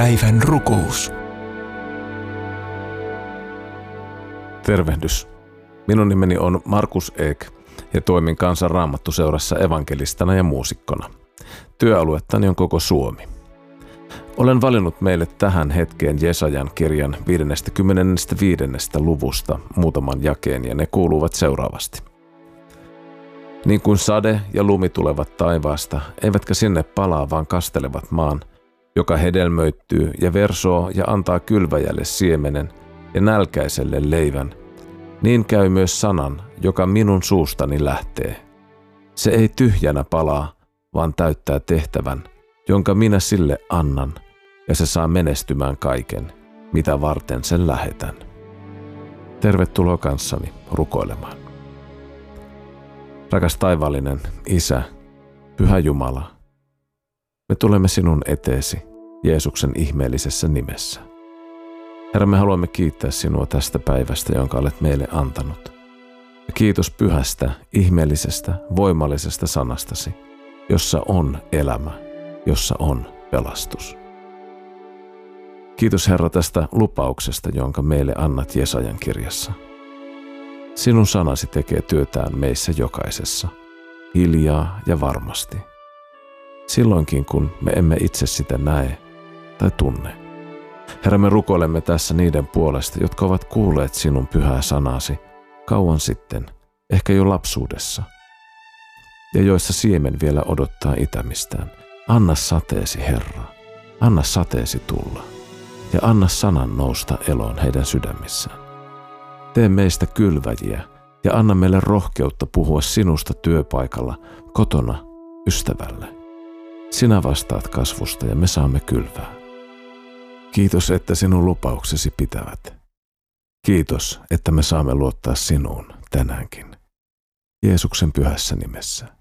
Päivän rukous. Tervehdys. Minun nimeni on Markus Ek ja toimin Kansan Raamattuseurassa evankelistana ja muusikkona. Työaluettani on koko Suomi. Olen valinnut meille tähän hetkeen Jesajan kirjan 55. luvusta muutaman jakeen ja ne kuuluvat seuraavasti. Niin kuin sade ja lumi tulevat taivaasta, eivätkä sinne palaa, vaan kastelevat maan, joka hedelmöittyy ja versoo ja antaa kylväjälle siemenen ja nälkäiselle leivän, niin käy myös sanan, joka minun suustani lähtee. Se ei tyhjänä palaa, vaan täyttää tehtävän, jonka minä sille annan, ja se saa menestymään kaiken, mitä varten sen lähetän. Tervetuloa kanssani rukoilemaan. Rakas taivaallinen Isä, Pyhä Jumala, me tulemme sinun eteesi Jeesuksen ihmeellisessä nimessä. Herra, me haluamme kiittää sinua tästä päivästä, jonka olet meille antanut. Ja kiitos pyhästä, ihmeellisestä, voimallisesta sanastasi, jossa on elämä, jossa on pelastus. Kiitos Herra tästä lupauksesta, jonka meille annat Jesajan kirjassa. Sinun sanasi tekee työtään meissä jokaisessa, hiljaa ja varmasti. Silloinkin, kun me emme itse sitä näe tai tunne. Herra, me rukoilemme tässä niiden puolesta, jotka ovat kuulleet sinun pyhää sanasi kauan sitten, ehkä jo lapsuudessa, ja joissa siemen vielä odottaa itämistään. Anna sateesi, Herra, anna sateesi tulla, ja anna sanan nousta eloon heidän sydämissään. Tee meistä kylväjiä, ja anna meille rohkeutta puhua sinusta työpaikalla, kotona, ystävälle. Sinä vastaat kasvusta, ja me saamme kylvää. Kiitos, että sinun lupauksesi pitävät. Kiitos, että me saamme luottaa sinuun tänäänkin. Jeesuksen pyhässä nimessä.